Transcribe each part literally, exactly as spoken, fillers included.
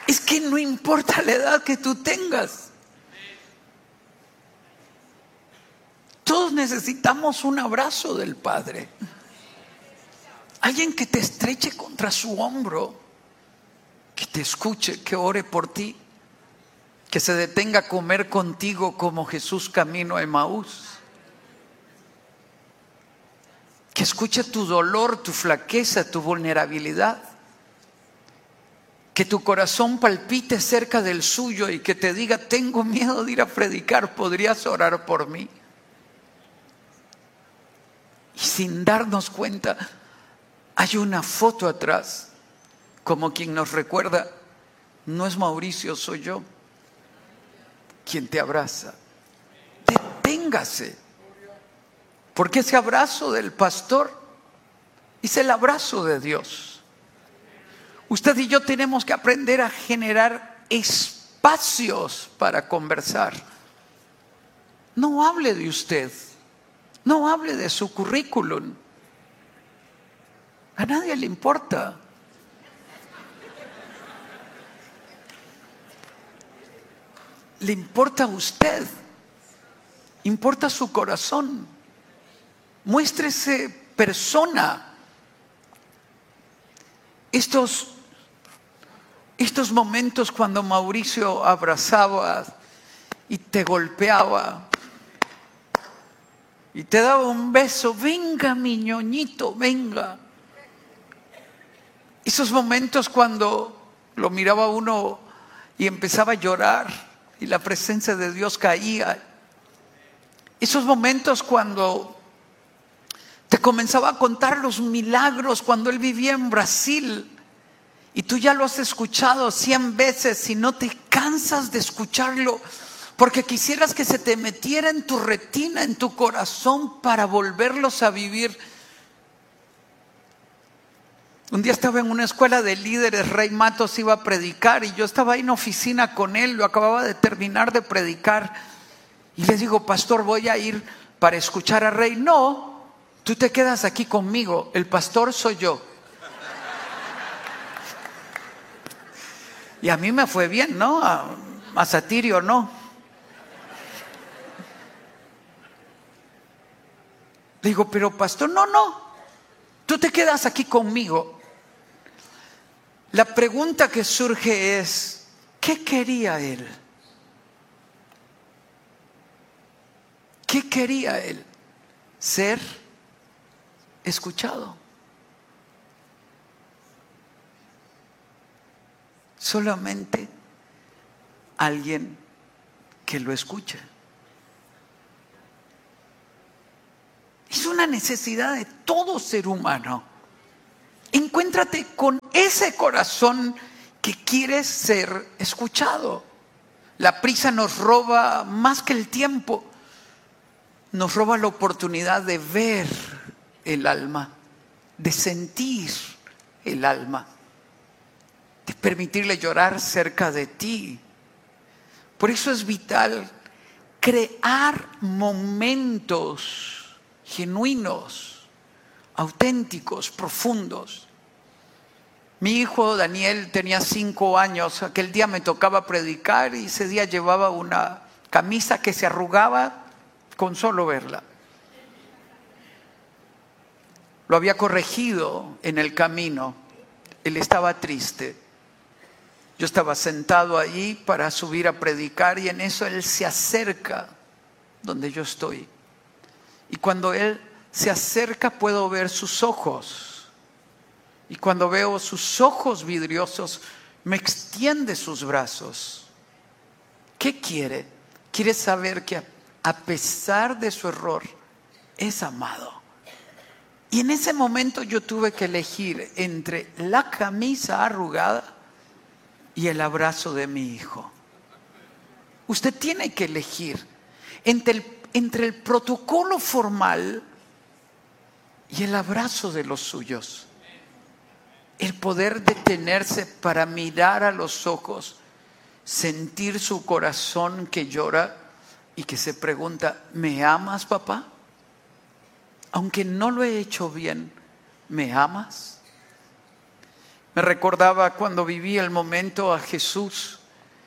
Es que no importa la edad que tú tengas. Todos necesitamos un abrazo del Padre. Alguien que te estreche contra su hombro, que te escuche, que ore por ti, que se detenga a comer contigo como Jesús camino a Emaús. Que escuche tu dolor, tu flaqueza, tu vulnerabilidad. Que tu corazón palpite cerca del suyo y que te diga, tengo miedo de ir a predicar, ¿podrías orar por mí? Y sin darnos cuenta, hay una foto atrás, como quien nos recuerda, no es Mauricio, soy yo, quien te abraza. Deténgase, porque ese abrazo del pastor es el abrazo de Dios. Usted y yo tenemos que aprender a generar espacios para conversar. No hable de usted, no hable de su currículum. A nadie le importa. Le importa a usted, importa su corazón. Muéstrese persona. Estos, estos momentos cuando Mauricio abrazaba y te golpeaba y te daba un beso, venga mi ñoñito, venga. Esos momentos cuando lo miraba uno y empezaba a llorar y la presencia de Dios caía. Esos momentos cuando te comenzaba a contar los milagros cuando él vivía en Brasil y tú ya lo has escuchado cien veces y no te cansas de escucharlo porque quisieras que se te metiera en tu retina, en tu corazón para volverlos a vivir. Un día estaba en una escuela de líderes, Rey Matos iba a predicar y yo estaba ahí en oficina con él, lo acababa de terminar de predicar y le digo, pastor, voy a ir para escuchar a Rey. No, tú te quedas aquí conmigo, el pastor soy yo. Y a mí me fue bien, ¿no? A, a Satirio no. Le digo, pero pastor, no, no, tú te quedas aquí conmigo. La pregunta que surge es, ¿qué quería él? ¿Qué quería él? Ser escuchado. Solamente alguien que lo escuche. Es una necesidad de todo ser humano. Encuéntrate con ese corazón que quiere ser escuchado. La prisa nos roba más que el tiempo. Nos roba la oportunidad de ver el alma, de sentir el alma, de permitirle llorar cerca de ti. Por eso es vital crear momentos genuinos, auténticos, profundos. Mi hijo Daniel tenía cinco años, aquel día me tocaba predicar y ese día llevaba una camisa que se arrugaba con solo verla. Lo había corregido en el camino, él estaba triste. Yo estaba sentado allí para subir a predicar y en eso él se acerca donde yo estoy. Y cuando él se acerca puedo ver sus ojos. Y cuando veo sus ojos vidriosos, me extiende sus brazos. ¿Qué quiere? Quiere saber que a pesar de su error, es amado. Y en ese momento yo tuve que elegir entre la camisa arrugada y el abrazo de mi hijo. Usted tiene que elegir entre el, entre el protocolo formal y el abrazo de los suyos. El poder detenerse para mirar a los ojos, sentir su corazón que llora y que se pregunta, ¿me amas, papá? Aunque no lo he hecho bien, ¿me amas? Me recordaba cuando viví el momento a Jesús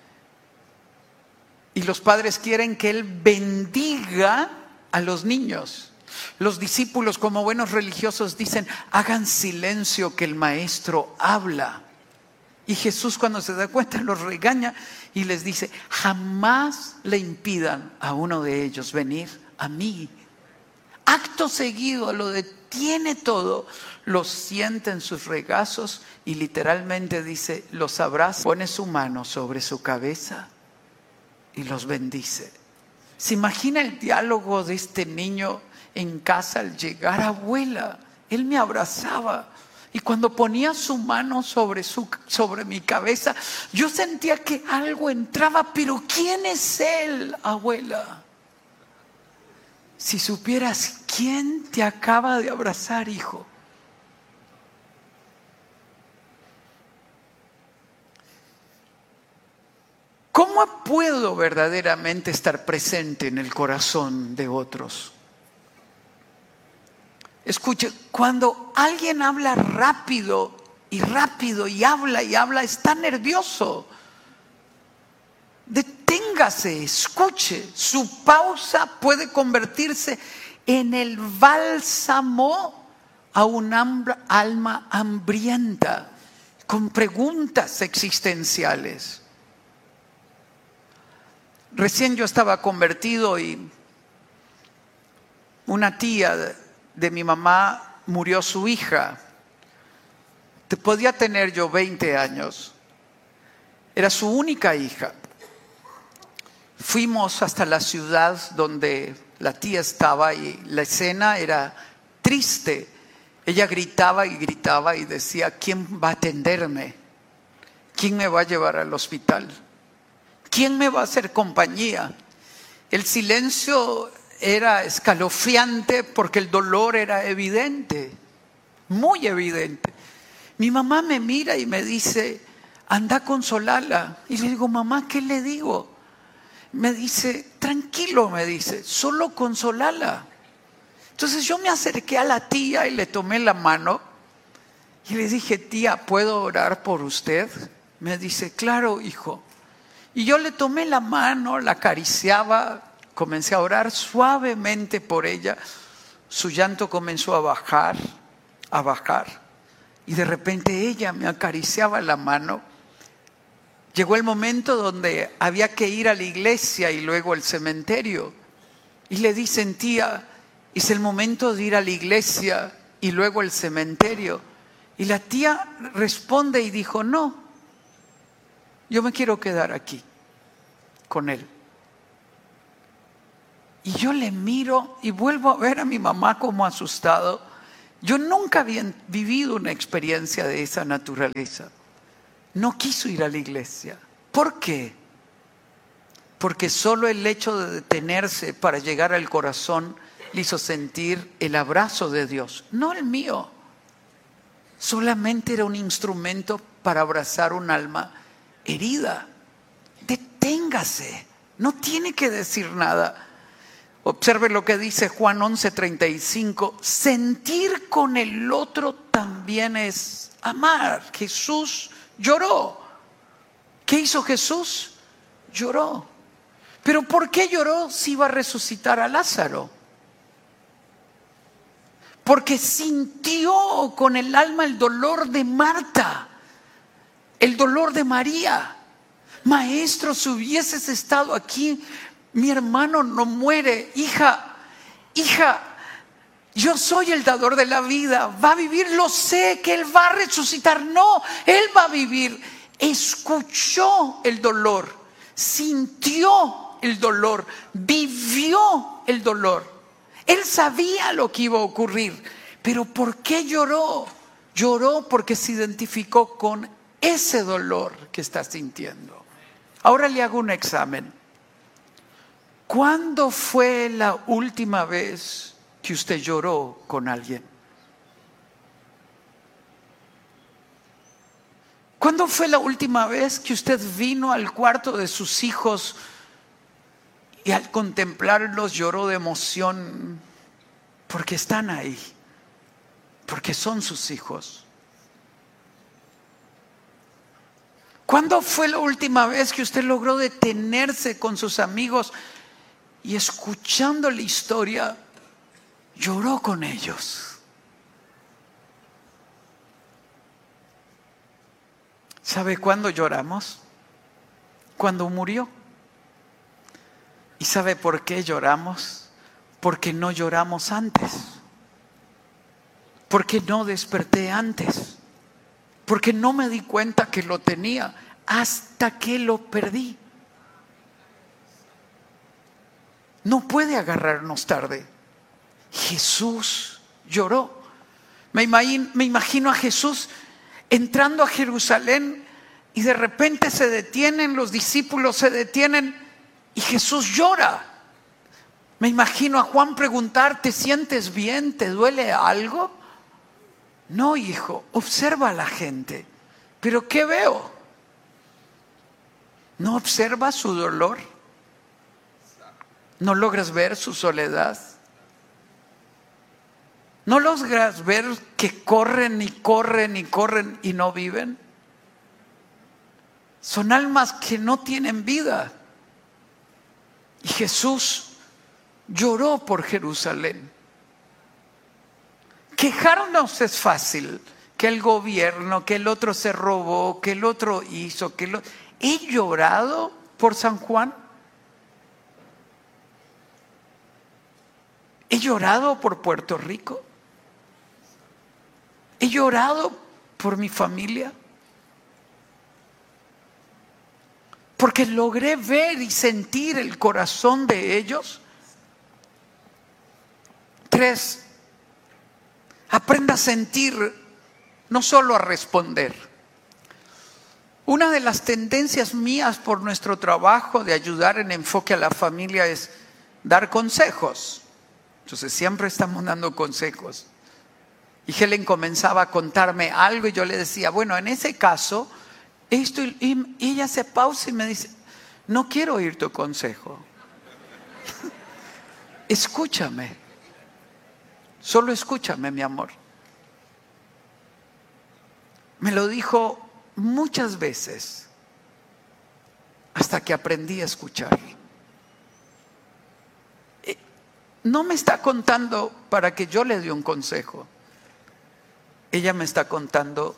y los padres quieren que Él bendiga a los niños. Los discípulos, como buenos religiosos, dicen: hagan silencio que el maestro habla. Y Jesús, cuando se da cuenta, los regaña y les dice: jamás le impidan a uno de ellos venir a mí. Acto seguido lo detiene todo, los sienta en sus regazos y literalmente dice, los abraza, pone su mano sobre su cabeza y los bendice. ¿Se imagina el diálogo de este niño en casa al llegar? Abuela, él me abrazaba y cuando ponía su mano sobre, su, sobre mi cabeza, yo sentía que algo entraba, pero ¿quién es él, abuela? Si supieras quién te acaba de abrazar, hijo. ¿Cómo puedo verdaderamente estar presente en el corazón de otros? Escuche, cuando alguien habla rápido y rápido y habla y habla, está nervioso. Deténgase, escuche. Su pausa puede convertirse en el bálsamo a un alma hambrienta con preguntas existenciales. Recién yo estaba convertido y una tía de mi mamá murió su hija. Te podía tener yo veinte años. Era su única hija. Fuimos hasta la ciudad donde la tía estaba y la escena era triste. Ella gritaba y gritaba y decía: ¿quién va a atenderme? ¿Quién me va a llevar al hospital? ¿Quién me va a hacer compañía? El silencio era escalofriante porque el dolor era evidente, muy evidente. Mi mamá me mira y me dice: anda a consolarla. Y le digo: mamá, ¿qué le digo? Me dice: tranquilo, me dice, solo consolarla. Entonces yo me acerqué a la tía y le tomé la mano y le dije: tía, ¿puedo orar por usted? Me dice: claro, hijo. Y yo le tomé la mano, la acariciaba, comencé a orar suavemente por ella. Su llanto comenzó a bajar, a bajar. Y de repente ella me acariciaba la mano. Llegó el momento donde había que ir a la iglesia y luego al cementerio. Y le dicen: tía, es el momento de ir a la iglesia y luego al cementerio. Y la tía responde y dijo: no, yo me quiero quedar aquí con él. Y yo le miro y vuelvo a ver a mi mamá como asustado. Yo nunca había vivido una experiencia de esa naturaleza. No quiso ir a la iglesia. ¿Por qué? Porque solo el hecho de detenerse para llegar al corazón le hizo sentir el abrazo de Dios, no el mío. Solamente era un instrumento para abrazar un alma herida. Deténgase, no tiene que decir nada. Observe lo que dice Juan once treinta y cinco. Sentir con el otro también es amar. Jesús lloró. ¿Qué hizo Jesús? Lloró. ¿Pero por qué lloró si iba a resucitar a Lázaro? Porque sintió con el alma el dolor de Marta, el dolor de María. Maestro, si hubieses estado aquí, mi hermano no muere. Hija, hija, yo soy el dador de la vida. Va a vivir, lo sé, que Él va a resucitar. No, Él va a vivir. Escuchó el dolor, sintió el dolor, vivió el dolor. Él sabía lo que iba a ocurrir. Pero ¿por qué lloró? Lloró porque se identificó con ese dolor que está sintiendo. Ahora le hago un examen. ¿Cuándo fue la última vez que usted lloró con alguien? ¿Cuándo fue la última vez que usted vino al cuarto de sus hijos y al contemplarlos lloró de emoción? Porque están ahí, porque son sus hijos. ¿Cuándo fue la última vez que usted logró detenerse con sus amigos y escuchando la historia, lloró con ellos? ¿Sabe cuándo lloramos? Cuando murió. ¿Y sabe por qué lloramos? Porque no lloramos antes. Porque no desperté antes. Porque no me di cuenta que lo tenía hasta que lo perdí. No puede agarrarnos tarde. Jesús lloró. Me imagino, me imagino a Jesús entrando a Jerusalén y de repente se detienen, los discípulos se detienen y Jesús llora. Me imagino a Juan preguntar: ¿te sientes bien? ¿Te duele algo? No, hijo, observa a la gente. ¿Pero qué veo? ¿No observas su dolor? ¿No logras ver su soledad? ¿No logras ver que corren y corren y corren y no viven? Son almas que no tienen vida. Y Jesús lloró por Jerusalén. Quejarnos es fácil, que el gobierno, que el otro se robó, que el otro hizo, que el... ¿He llorado por San Juan? ¿He llorado por Puerto Rico? ¿He llorado por mi familia? Porque logré ver y sentir el corazón de ellos. Tres, aprenda a sentir, no solo a responder. Una de las tendencias mías por nuestro trabajo de ayudar en enfoque a la familia es dar consejos. Entonces siempre estamos dando consejos. Y Helen comenzaba a contarme algo y yo le decía: bueno, en ese caso, esto, y ella se pausa y me dice: no quiero oír tu consejo. Escúchame. Solo escúchame, mi amor. Me lo dijo muchas veces hasta que aprendí a escuchar. No me está contando para que yo le dé un consejo. Ella me está contando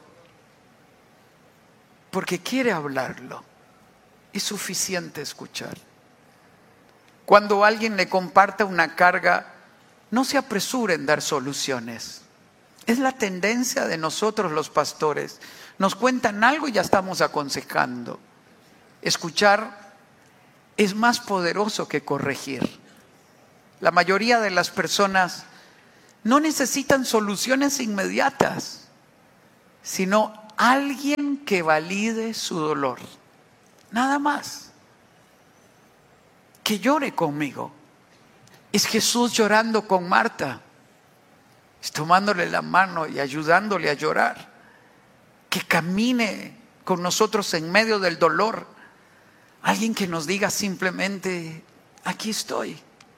porque quiere hablarlo. Es suficiente escuchar. Cuando alguien le comparta una carga, no se apresure en dar soluciones. Es la tendencia de nosotros los pastores. Nos cuentan algo y ya estamos aconsejando. Escuchar es más poderoso que corregir. La mayoría de las personas no necesitan soluciones inmediatas, sino alguien que valide su dolor. Nada más. Que llore conmigo. Es Jesús llorando con Marta. Es tomándole la mano y ayudándole a llorar. Que camine con nosotros en medio del dolor. Alguien que nos diga simplemente: aquí estoy.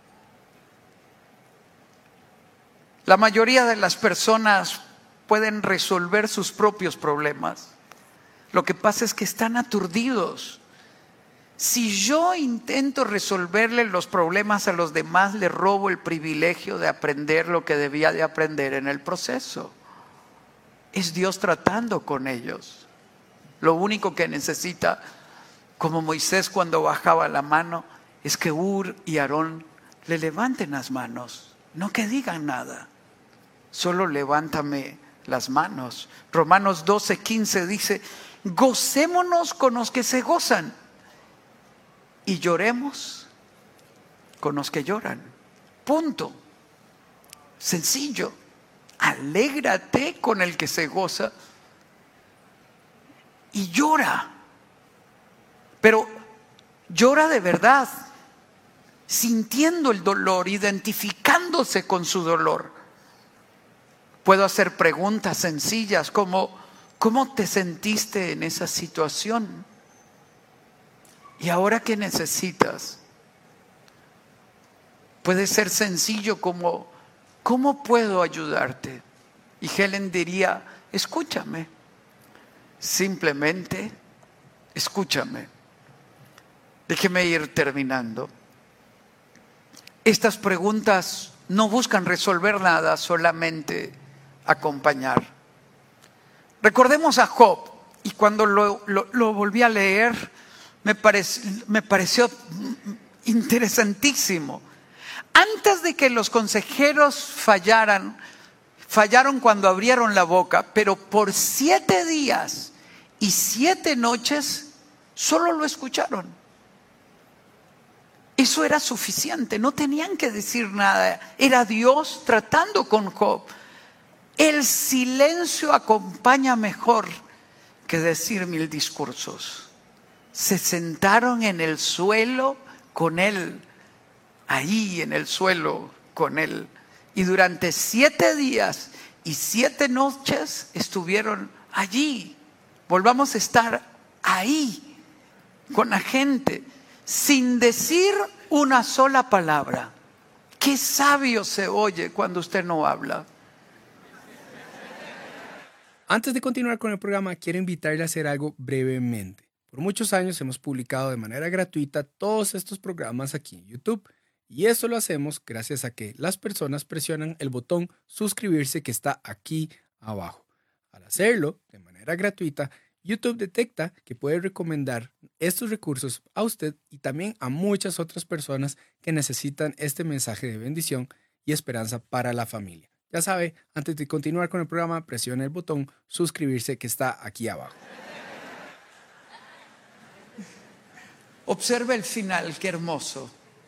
La mayoría de las personas pueden resolver sus propios problemas. Lo que pasa es que están aturdidos. Si yo intento resolverle los problemas a los demás, le robo el privilegio de aprender lo que debía de aprender en el proceso. Es Dios tratando con ellos. Lo único que necesita, como Moisés cuando bajaba la mano, es que Ur y Aarón le levanten las manos, no que digan nada. Solo levántame las manos. Romanos doce, quince dice: gocémonos con los que se gozan y lloremos con los que lloran. Punto. Sencillo. Alégrate con el que se goza y llora. Pero llora de verdad, sintiendo el dolor, identificándose con su dolor. Puedo hacer preguntas sencillas como: ¿cómo te sentiste en esa situación? ¿Y ahora qué necesitas? Puede ser sencillo como: ¿cómo puedo ayudarte? Y Helen diría: escúchame. Simplemente escúchame, déjeme ir terminando. Estas preguntas no buscan resolver nada, solamente acompañar. Recordemos a Job, y cuando lo, lo, lo volví a leer, me, parec, me pareció interesantísimo. Antes de que los consejeros fallaran, fallaron cuando abrieron la boca, pero por siete días y siete noches solo lo escucharon. Eso era suficiente, no tenían que decir nada. Era Dios tratando con Job. El silencio acompaña mejor que decir mil discursos. Se sentaron en el suelo con él, ahí en el suelo con él. Y durante siete días y siete noches estuvieron allí. Volvamos a estar ahí con la gente, sin decir una sola palabra. Qué sabio se oye cuando usted no habla. Antes de continuar con el programa, quiero invitarle a hacer algo brevemente. Por muchos años hemos publicado de manera gratuita todos estos programas aquí en YouTube. Y eso lo hacemos gracias a que las personas presionan el botón suscribirse que está aquí abajo. Al hacerlo de manera gratuita, YouTube detecta que puede recomendar estos recursos a usted y también a muchas otras personas que necesitan este mensaje de bendición y esperanza para la familia. Ya sabe, antes de continuar con el programa, presione el botón suscribirse que está aquí abajo. Observa el final, qué hermoso.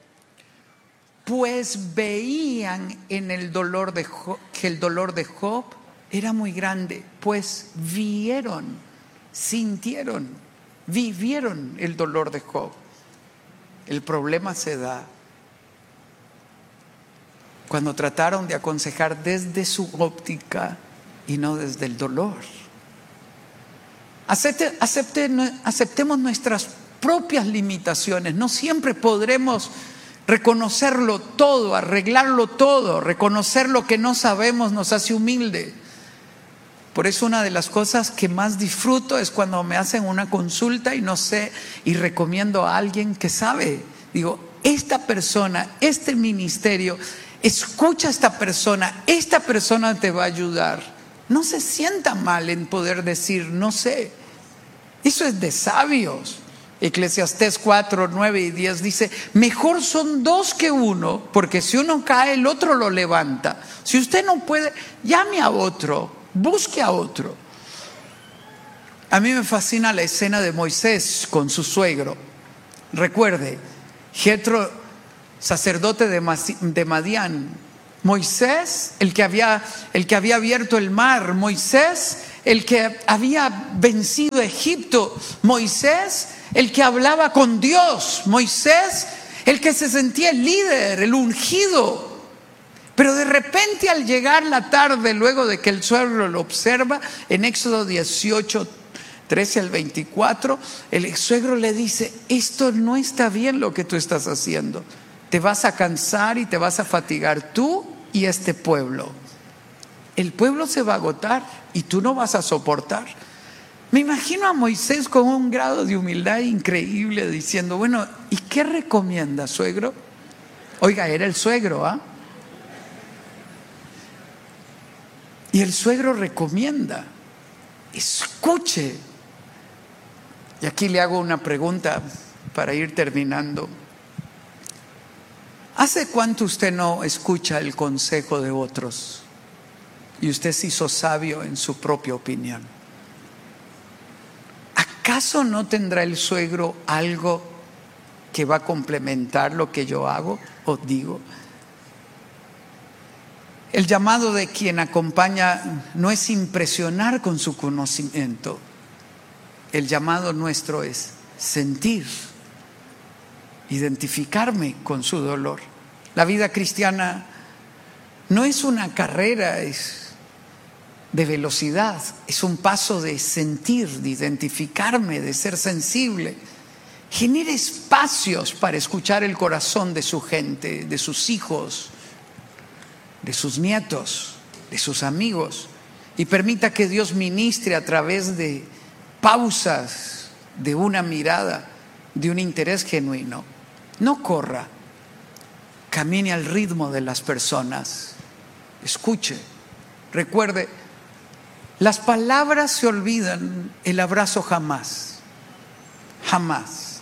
Pues veían en el dolor de Job, que el dolor de Job era muy grande. Pues vieron, sintieron, vivieron el dolor de Job. El problema se da cuando trataron de aconsejar desde su óptica y no desde el dolor. Acepte, acepte, aceptemos nuestras propias limitaciones. No siempre podremos reconocerlo todo, arreglarlo todo. Reconocer lo que no sabemos nos hace humilde. Por eso una de las cosas que más disfruto es cuando me hacen una consulta y no sé, y recomiendo a alguien que sabe. Digo, esta persona, este ministerio, escucha a esta persona, esta persona te va a ayudar. No se sienta mal en poder decir, no sé. Eso es de sabios. Eclesiastés cuatro, nueve y diez dice, mejor son dos que uno, porque si uno cae, el otro lo levanta. Si usted no puede, llame a otro, busque a otro. A mí me fascina la escena de Moisés con su suegro. Recuerde, Jetro, sacerdote de Madián, Moisés, el que había, el que había abierto el mar, Moisés, el que había vencido a Egipto, Moisés, el que hablaba con Dios, Moisés, el que se sentía el líder, el ungido. Pero de repente al llegar la tarde, luego de que el suegro lo observa, en Éxodo dieciocho, trece al veinticuatro, el suegro le dice, esto no está bien lo que tú estás haciendo. Te vas a cansar y te vas a fatigar tú y este pueblo. El pueblo se va a agotar y tú no vas a soportar. Me imagino a Moisés con un grado de humildad increíble diciendo, bueno, ¿y qué recomienda, suegro? Oiga, era el suegro, ¿ah? ¿eh? Y el suegro recomienda, escuche. Y aquí le hago una pregunta para ir terminando. ¿Hace cuánto usted no escucha el consejo de otros? Y usted se hizo sabio en su propia opinión. ¿Acaso no tendrá el suegro algo que va a complementar lo que yo hago o digo? El llamado de quien acompaña no es impresionar con su conocimiento. El llamado nuestro es sentir, identificarme con su dolor. La vida cristiana no es una carrera, es de velocidad, es un paso de sentir, de identificarme, de ser sensible. Genere espacios para escuchar el corazón de su gente, de sus hijos, de sus nietos, de sus amigos, y permita que Dios ministre a través de pausas de una mirada, de un interés genuino. No corra, camine al ritmo de las personas, escuche, recuerde, las palabras se olvidan, el abrazo jamás, jamás.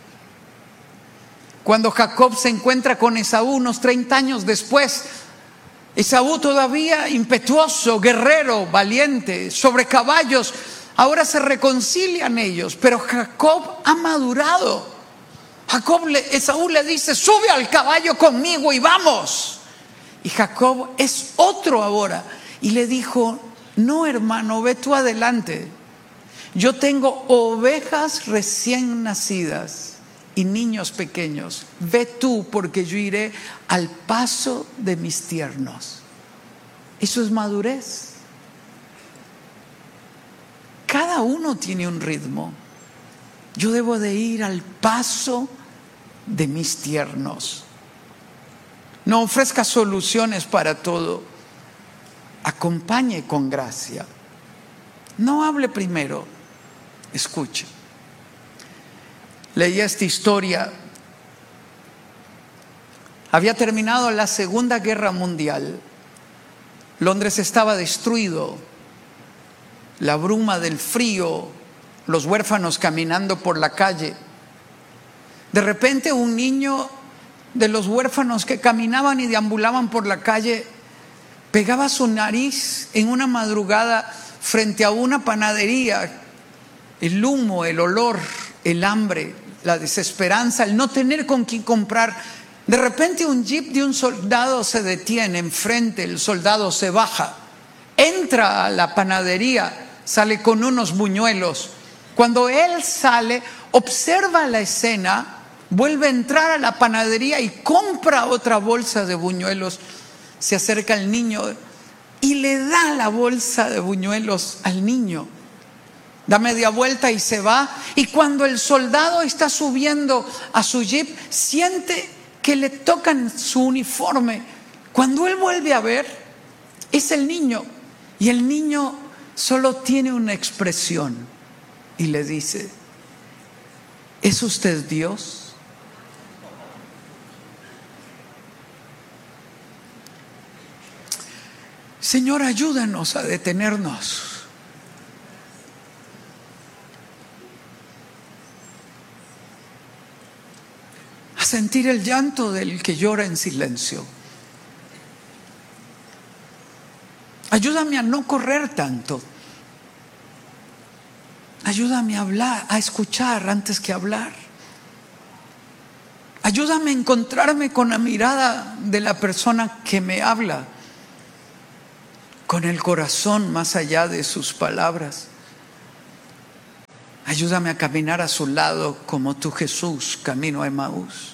Cuando Jacob se encuentra con Esaú unos treinta años después, Esaú todavía impetuoso, guerrero, valiente, sobre caballos, ahora se reconcilian ellos, pero Jacob ha madurado. Jacob le, Esaú le dice: sube al caballo conmigo y vamos. Y Jacob es otro ahora, y le dijo: no, hermano, ve tú adelante. Yo tengo ovejas recién nacidas y niños pequeños. Ve tú, porque yo iré al paso de mis tiernos. Eso es madurez. Cada uno tiene un ritmo. Yo debo de ir al paso de mis tiernos. No ofrezca soluciones para todo. Acompañe con gracia. No hable primero, escuche. Leí esta historia. Había terminado la Segunda Guerra Mundial. Londres estaba destruido. La bruma del frío, los huérfanos caminando por la calle. De repente un niño de los huérfanos que caminaban y deambulaban por la calle pegaba su nariz en una madrugada frente a una panadería. El humo, el olor, el hambre, la desesperanza, el no tener con quién comprar. De repente un jeep de un soldado se detiene enfrente, el soldado se baja, entra a la panadería, sale con unos buñuelos. Cuando él sale, observa la escena, vuelve a entrar a la panadería y compra otra bolsa de buñuelos. Se acerca al niño y le da la bolsa de buñuelos al niño. Da media vuelta y se va. Y cuando el soldado está subiendo a su jeep, siente que le tocan su uniforme. Cuando él vuelve a ver, es el niño. Y el niño solo tiene una expresión y le dice: ¿es usted Dios? Señor, ayúdanos a detenernos. A sentir el llanto del que llora en silencio. Ayúdame a no correr tanto. Ayúdame a hablar, a escuchar antes que hablar. Ayúdame a encontrarme con la mirada de la persona que me habla, con el corazón más allá de sus palabras. Ayúdame a caminar a su lado como tú, Jesús, camino a Emaús.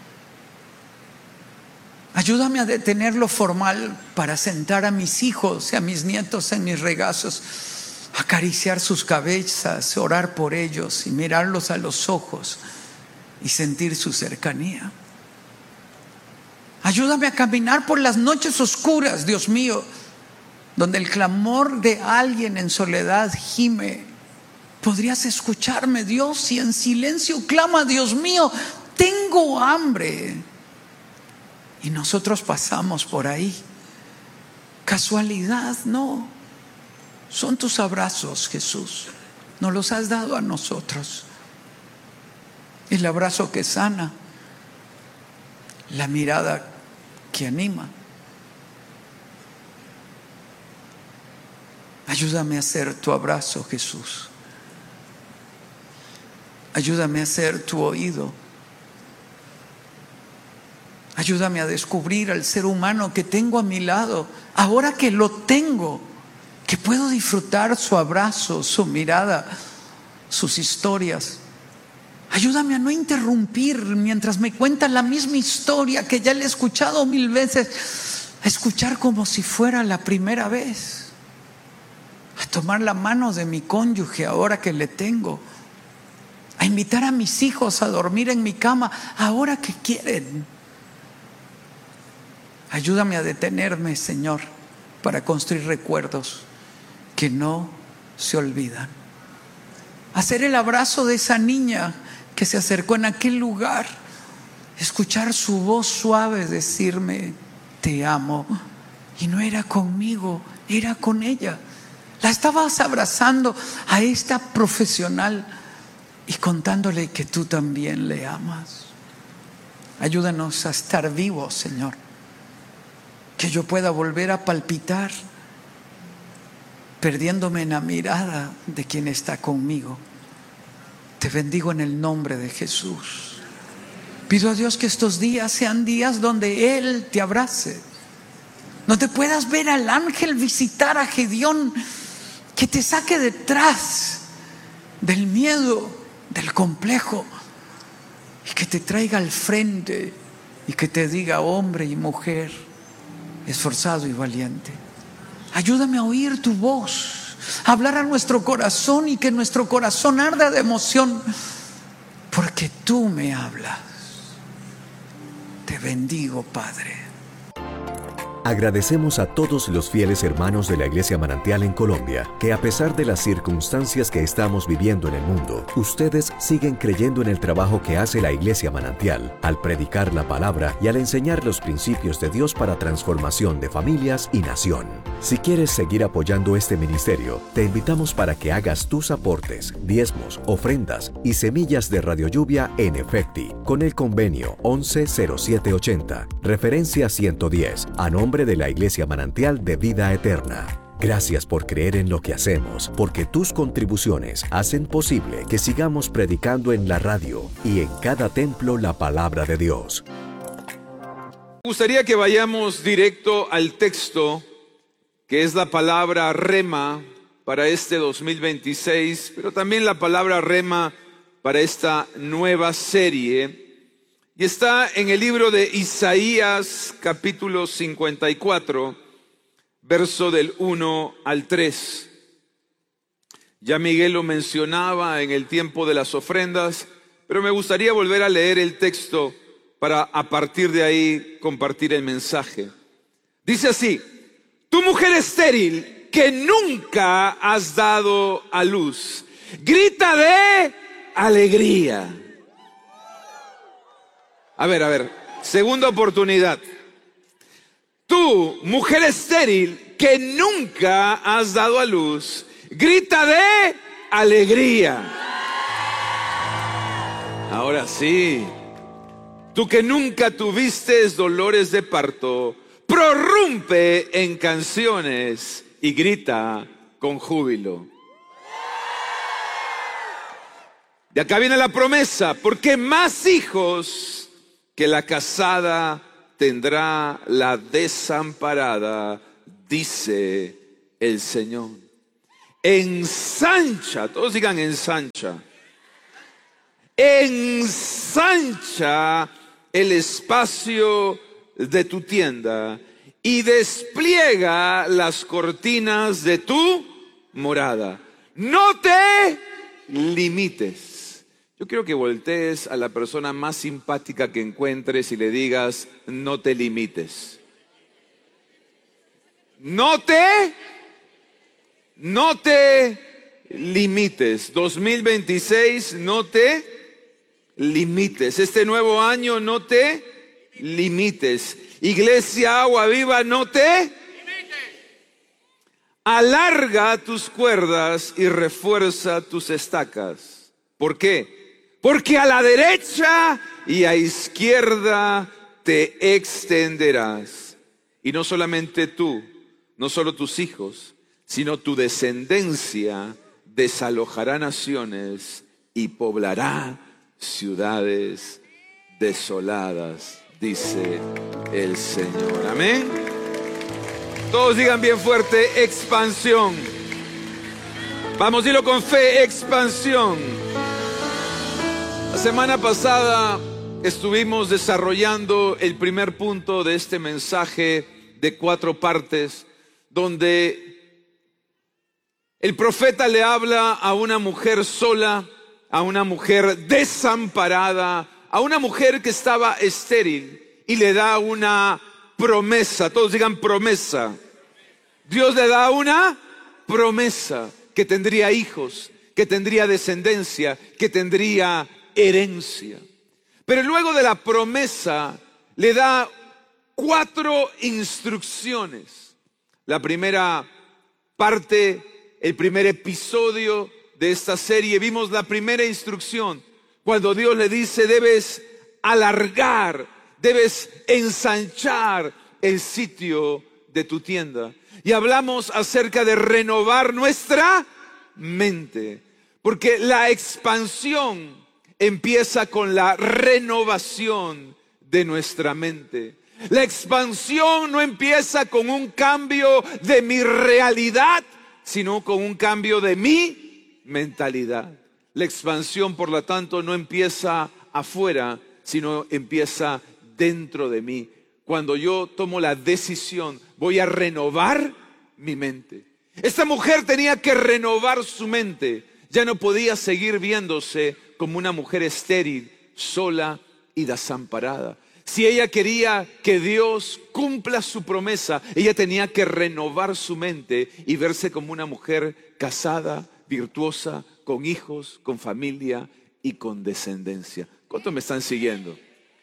Ayúdame a detener lo formal para sentar a mis hijos y a mis nietos en mis regazos, acariciar sus cabezas, orar por ellos y mirarlos a los ojos y sentir su cercanía. Ayúdame a caminar por las noches oscuras, Dios mío, donde el clamor de alguien en soledad gime. ¿Podrías escucharme, Dios? Y en silencio clama: Dios mío, tengo hambre. Y nosotros pasamos por ahí. Casualidad, no. Son tus abrazos, Jesús. Nos los has dado a nosotros. El abrazo que sana, la mirada que anima. Ayúdame a ser tu abrazo, Jesús. Ayúdame a ser tu oído. Ayúdame a descubrir al ser humano que tengo a mi lado, ahora que lo tengo, que puedo disfrutar su abrazo, su mirada, sus historias. Ayúdame a no interrumpir mientras me cuentan la misma historia que ya le he escuchado mil veces, a escuchar como si fuera la primera vez, a tomar la mano de mi cónyuge ahora que le tengo, a invitar a mis hijos a dormir en mi cama ahora que quieren. Ayúdame a detenerme, Señor, para construir recuerdos que no se olvidan. hacer el abrazo de esa niña que se acercó en aquel lugar, escuchar su voz suave decirme, te amo. Y no era conmigo, era con ella. La estabas abrazando a esta profesional y contándole que tú también le amas. Ayúdanos a estar vivos, Señor, que yo pueda volver a palpitar, perdiéndome en la mirada de quien está conmigo. Te bendigo en el nombre de Jesús. Pido a Dios que estos días sean días donde Él te abrace, donde puedas ver al ángel visitar a Gedeón, que te saque detrás del miedo, del complejo, y que te traiga al frente y que te diga, hombre y mujer, esforzado y valiente, ayúdame a oír tu voz, a hablar a nuestro corazón y que nuestro corazón arda de emoción, porque tú me hablas. Te bendigo, Padre. Agradecemos a todos los fieles hermanos de la Iglesia Manantial en Colombia, que a pesar de las circunstancias que estamos viviendo en el mundo, ustedes siguen creyendo en el trabajo que hace la Iglesia Manantial, al predicar la palabra y al enseñar los principios de Dios para transformación de familias y nación. Si quieres seguir apoyando este ministerio, te invitamos para que hagas tus aportes, diezmos, ofrendas y semillas de Radio Lluvia en Efecti, con el convenio once cero siete ochenta, referencia ciento diez, a nombre de la Iglesia Manantial de Vida Eterna. Gracias por creer en lo que hacemos, porque tus contribuciones hacen posible que sigamos predicando en la radio y en cada templo la palabra de Dios. Me gustaría que vayamos directo al texto, que es la palabra rema para este dos mil veintiséis, pero también la palabra rema para esta nueva serie. Y está en el libro de Isaías, capítulo cincuenta y cuatro, verso del uno al tres. Ya Miguel lo mencionaba en el tiempo de las ofrendas, pero me gustaría volver a leer el texto para a partir de ahí compartir el mensaje. Dice así: tu mujer estéril que nunca has dado a luz, grita de alegría. A ver, a ver, segunda oportunidad. Tú, mujer estéril, que nunca has dado a luz, grita de alegría. Ahora sí. Tú que nunca tuviste dolores de parto, prorrumpe en canciones y grita con júbilo. De acá viene la promesa, porque más hijos que la casada tendrá la desamparada, dice el Señor. Ensancha, todos digan ensancha. Ensancha el espacio de tu tienda y despliega las cortinas de tu morada. No te limites. Yo quiero que voltees a la persona más simpática que encuentres y le digas, no te limites. No te, no te limites. dos mil veintiséis, no te limites. Este nuevo año, no te limites. Iglesia Agua Viva, no te limites. Alarga tus cuerdas y refuerza tus estacas. ¿Por qué? Porque a la derecha y a izquierda te extenderás. Y no solamente tú, no solo tus hijos, sino tu descendencia desalojará naciones y poblará ciudades desoladas, dice el Señor. Amén. Todos digan bien fuerte, expansión. Vamos, dilo con fe, expansión. La semana pasada estuvimos desarrollando el primer punto de este mensaje de cuatro partes, donde el profeta le habla a una mujer sola, a una mujer desamparada, a una mujer que estaba estéril, y le da una promesa. Todos digan promesa. Dios le da una promesa, que tendría hijos, que tendría descendencia, que tendría herencia. Pero luego de la promesa le da cuatro instrucciones. La primera parte, el primer episodio de esta serie, vimos la primera instrucción, cuando Dios le dice: debes alargar, debes ensanchar el sitio de tu tienda. Y hablamos acerca de renovar nuestra mente, porque la expansión empieza con la renovación de nuestra mente. La expansión no empieza con un cambio de mi realidad, sino con un cambio de mi mentalidad. La expansión, por lo tanto, no empieza afuera, sino empieza dentro de mí. Cuando yo tomo la decisión, voy a renovar mi mente. Esta mujer tenía que renovar su mente. Ya no podía seguir viéndose como una mujer estéril, sola y desamparada. Si ella quería que Dios cumpla su promesa, ella tenía que renovar su mente y verse como una mujer casada, virtuosa, con hijos, con familia y con descendencia. ¿Cuántos me están siguiendo?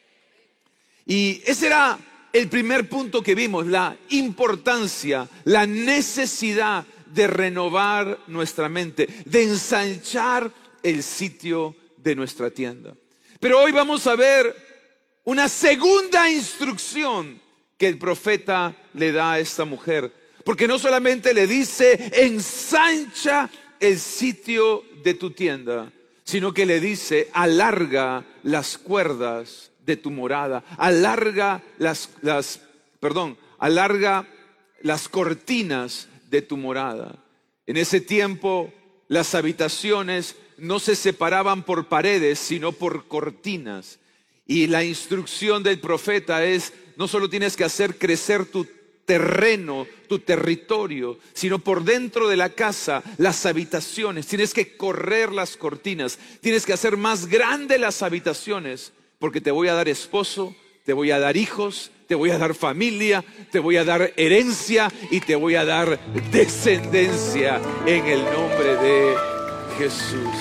Y ese era el primer punto que vimos, la importancia, la necesidad de renovar nuestra mente, de ensanchar el sitio de nuestra tienda. Pero hoy vamos a ver una segunda instrucción que el profeta le da a esta mujer. Porque no solamente le dice: ensancha el sitio de tu tienda, sino que le dice: alarga las cuerdas de tu morada, alarga las, las, perdón, alarga las cortinas de tu morada. En ese tiempo las habitaciones no se separaban por paredes, sino por cortinas. Y la instrucción del profeta es: no solo tienes que hacer crecer tu terreno, tu territorio, sino por dentro de la casa, las habitaciones. Tienes que correr las cortinas, tienes que hacer más grandes las habitaciones, porque te voy a dar esposo, te voy a dar hijos, te voy a dar familia, te voy a dar herencia y te voy a dar descendencia en el nombre de Jesús.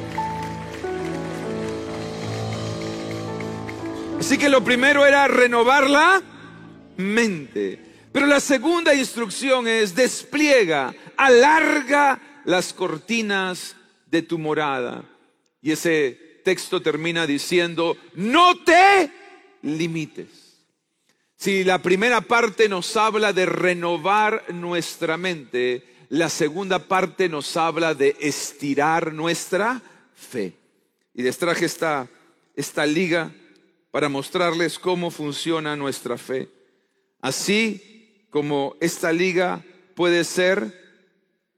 Así que lo primero era renovar la mente. Pero la segunda instrucción es: despliega, alarga las cortinas de tu morada. Y ese texto termina diciendo: no te limites. Si la primera parte nos habla de renovar nuestra mente, la segunda parte nos habla de estirar nuestra fe. Y les traje esta, esta liga para mostrarles cómo funciona nuestra fe. Así como esta liga puede ser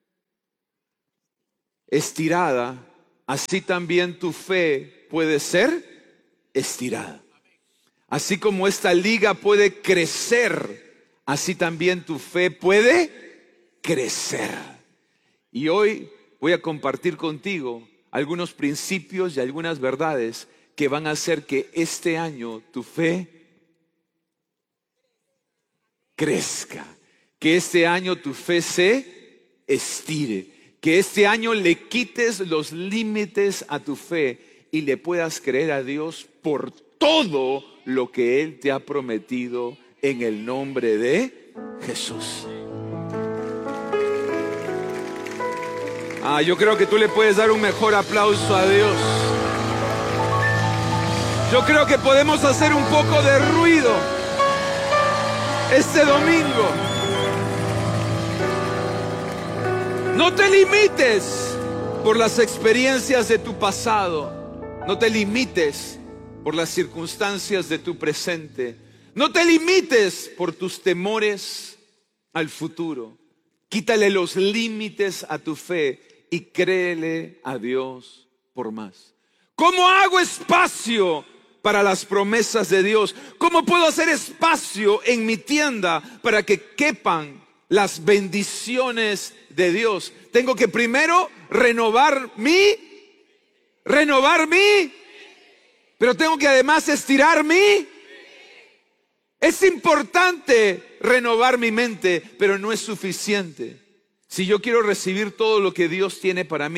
estirada, así también tu fe puede ser estirada. Así como esta liga puede crecer, así también tu fe puede crecer. Y hoy voy a compartir contigo algunos principios y algunas verdades que van a hacer que este año tu fe crezca, que este año tu fe se estire, que este año le quites los límites a tu fe y le puedas creer a Dios por todo lo que Él te ha prometido en el nombre de Jesús. Ah, yo creo que tú le puedes dar un mejor aplauso a Dios. Yo creo que podemos hacer un poco de ruido este domingo. No te limites por las experiencias de tu pasado. No te limites por las circunstancias de tu presente. No te limites por tus temores al futuro. Quítale los límites a tu fe y créele a Dios por más. ¿Cómo hago espacio para las promesas de Dios? ¿Cómo puedo hacer espacio en mi tienda para que quepan las bendiciones de Dios? Tengo que primero renovar mi, renovar mi, pero tengo que además estirar mi. Es importante renovar mi mente, pero no es suficiente. Si yo quiero recibir todo lo que Dios tiene para mí,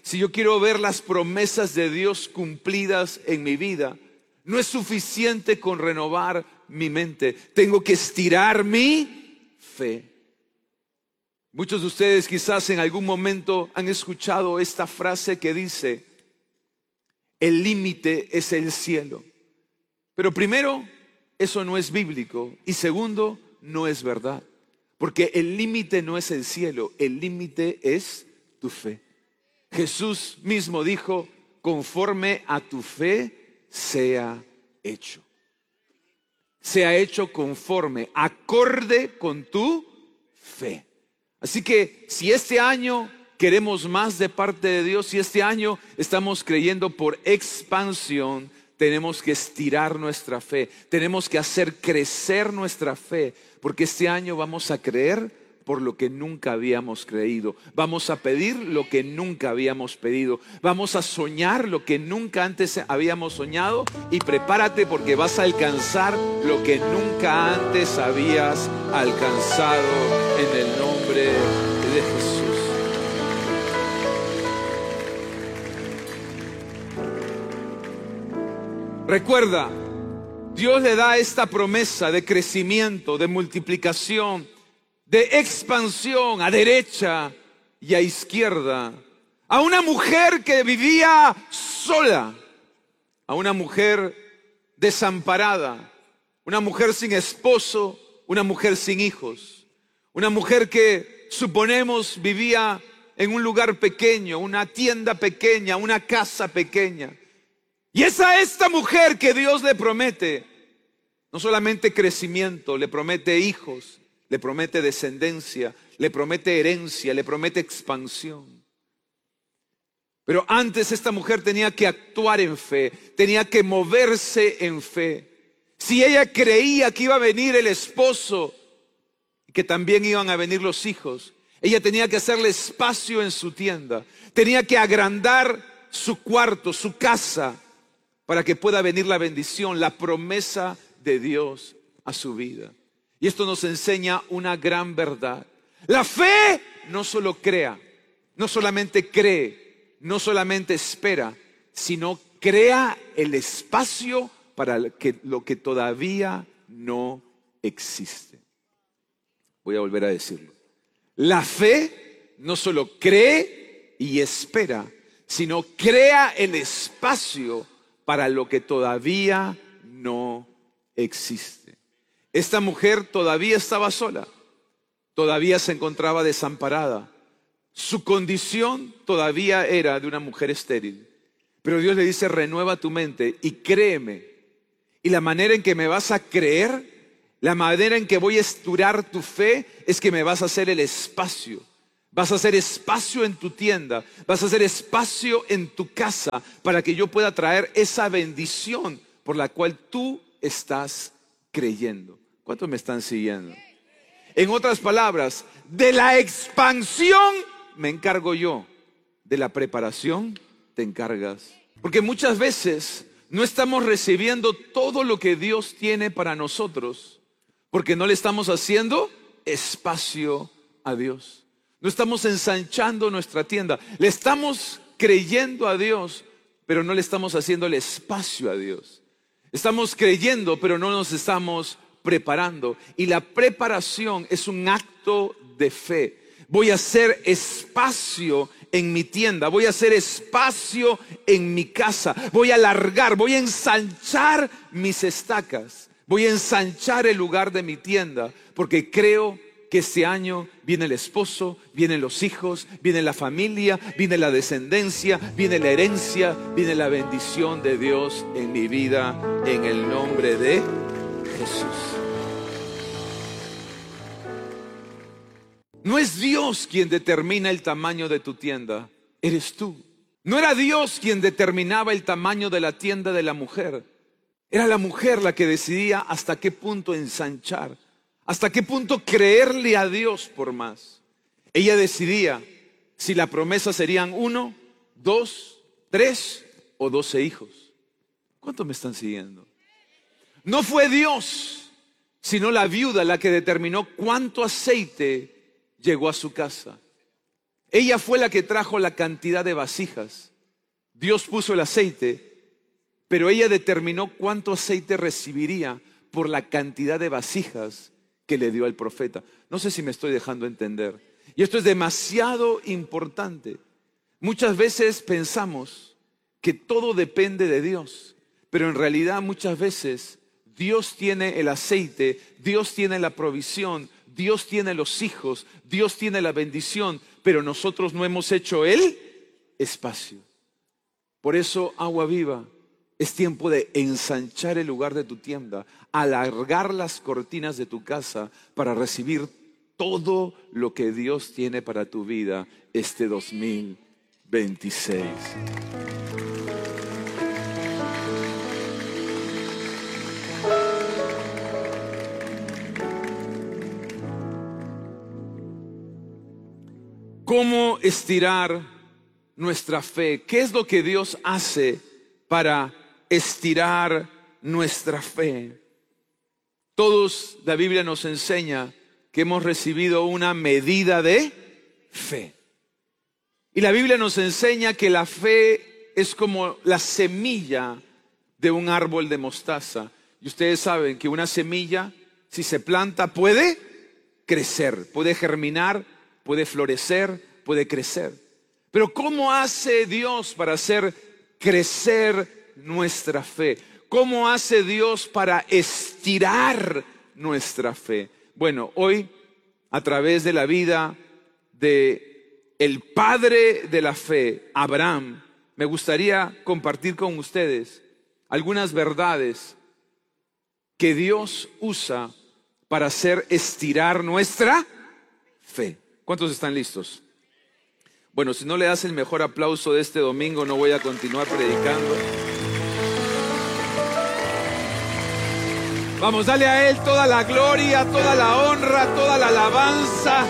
si yo quiero ver las promesas de Dios cumplidas en mi vida, no es suficiente con renovar mi mente. Tengo que estirar mi fe. Muchos de ustedes quizás en algún momento han escuchado esta frase que dice: el límite es el cielo. Pero primero, eso no es bíblico. Y segundo, no es verdad. Porque el límite no es el cielo, el límite es tu fe. Jesús mismo dijo: conforme a tu fe sea hecho. Sea hecho conforme, acorde con tu fe. Así que si este año queremos más de parte de Dios, si este año estamos creyendo por expansión, tenemos que estirar nuestra fe, tenemos que hacer crecer nuestra fe, porque este año vamos a creer por lo que nunca habíamos creído, vamos a pedir lo que nunca habíamos pedido, vamos a soñar lo que nunca antes habíamos soñado, y prepárate porque vas a alcanzar lo que nunca antes habías alcanzado en el nombre de Jesús. Recuerda, Dios le da esta promesa de crecimiento, de multiplicación, de expansión a derecha y a izquierda, a una mujer que vivía sola, a una mujer desamparada, una mujer sin esposo, una mujer sin hijos, una mujer que suponemos vivía en un lugar pequeño, una tienda pequeña, una casa pequeña. Y es a esta mujer que Dios le promete no solamente crecimiento, le promete hijos, le promete descendencia, le promete herencia, le promete expansión. Pero antes esta mujer tenía que actuar en fe, tenía que moverse en fe. Si ella creía que iba a venir el esposo, que también iban a venir los hijos, ella tenía que hacerle espacio en su tienda, tenía que agrandar su cuarto, su casa, para que pueda venir la bendición, la promesa de Dios a su vida. Y esto nos enseña una gran verdad. La fe no solo crea, no solamente cree, no solamente espera, sino crea el espacio para que, lo que todavía no existe. Voy a volver a decirlo. La fe no solo cree y espera, sino crea el espacio para lo que todavía no existe. Esta mujer todavía estaba sola, todavía se encontraba desamparada. Su condición todavía era de una mujer estéril. Pero Dios le dice: renueva tu mente y créeme. Y la manera en que me vas a creer, la manera en que voy a estirar tu fe, es que me vas a hacer el espacio. Vas a hacer espacio en tu tienda, vas a hacer espacio en tu casa para que yo pueda traer esa bendición por la cual tú estás creyendo. ¿Cuántos me están siguiendo? En otras palabras, de la expansión me encargo yo, de la preparación te encargas. Porque muchas veces no estamos recibiendo todo lo que Dios tiene para nosotros porque no le estamos haciendo espacio a Dios. No estamos ensanchando nuestra tienda. Le estamos creyendo a Dios, pero no le estamos haciendo el espacio a Dios. Estamos creyendo, pero no nos estamos preparando. Y la preparación es un acto de fe. Voy a hacer espacio en mi tienda. Voy a hacer espacio en mi casa. Voy a alargar, voy a ensanchar mis estacas. Voy a ensanchar el lugar de mi tienda, porque creo que este año viene el esposo, vienen los hijos, viene la familia, viene la descendencia, viene la herencia, viene la bendición de Dios en mi vida, en el nombre de Jesús. No es Dios quien determina el tamaño de tu tienda, eres tú. No era Dios quien determinaba el tamaño de la tienda de la mujer. Era la mujer la que decidía hasta qué punto ensanchar. ¿Hasta qué punto creerle a Dios por más? Ella decidía si la promesa serían uno, dos, tres o doce hijos. ¿Cuántos me están siguiendo? No fue Dios, sino la viuda la que determinó cuánto aceite llegó a su casa. Ella fue la que trajo la cantidad de vasijas. Dios puso el aceite, pero ella determinó cuánto aceite recibiría por la cantidad de vasijas que le dio al profeta. No sé si me estoy dejando entender. Y esto es demasiado importante. Muchas veces pensamos que todo depende de Dios, pero en realidad muchas veces Dios tiene el aceite, Dios tiene la provisión, Dios tiene los hijos, Dios tiene la bendición, pero nosotros no hemos hecho el espacio. Por eso, Agua Viva, es tiempo de ensanchar el lugar de tu tienda, alargar las cortinas de tu casa para recibir todo lo que Dios tiene para tu vida este dos mil veintiséis. ¿Cómo estirar nuestra fe? ¿Qué es lo que Dios hace para estirar nuestra fe? Todos, la Biblia nos enseña que hemos recibido una medida de fe. Y la Biblia nos enseña que la fe es como la semilla de un árbol de mostaza. Y ustedes saben que una semilla, si se planta, puede crecer, puede germinar, puede florecer, puede crecer. Pero ¿cómo hace Dios para hacer crecer nuestra fe? ¿Cómo hace Dios para estirar nuestra fe? Bueno, hoy, a través de la vida de el padre de la fe, Abraham, me gustaría compartir con ustedes algunas verdades que Dios usa para hacer estirar nuestra fe. ¿Cuántos están listos? Bueno, si no le das el mejor aplauso de este domingo, no voy a continuar predicando. Vamos, dale a Él toda la gloria, toda la honra, toda la alabanza.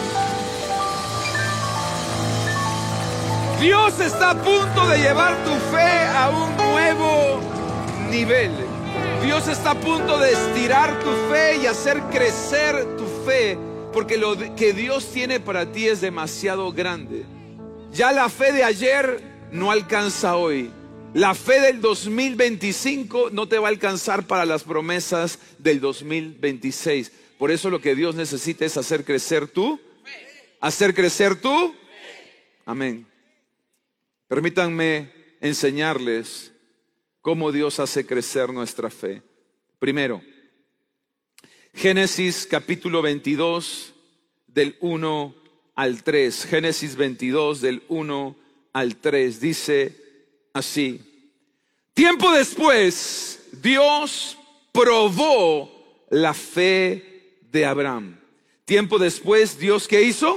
Dios está a punto de llevar tu fe a un nuevo nivel. Dios está a punto de estirar tu fe y hacer crecer tu fe, porque lo que Dios tiene para ti es demasiado grande. Ya la fe de ayer no alcanza hoy. La fe del dos mil veinticinco no te va a alcanzar para las promesas del dos mil veintiséis. Por eso lo que Dios necesita es hacer crecer tú. Hacer crecer tú. Amén. Permítanme enseñarles cómo Dios hace crecer nuestra fe. Primero, Génesis capítulo veintidós del uno al tres. Génesis veintidós del uno al tres. Dice así: tiempo después, Dios probó la fe de Abraham. Tiempo después, ¿Dios qué hizo?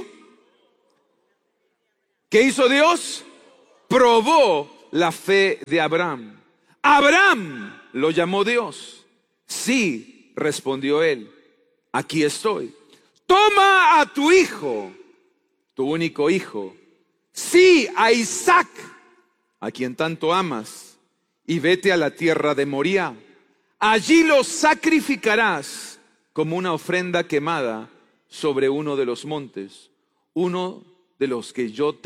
¿Qué hizo Dios? Probó la fe de Abraham. Abraham lo llamó Dios. Sí, respondió él, aquí estoy. Toma a tu hijo, tu único hijo, sí, a Isaac, a quien tanto amas, y vete a la tierra de Moría. Allí lo sacrificarás como una ofrenda quemada sobre uno de los montes, uno de los que yo te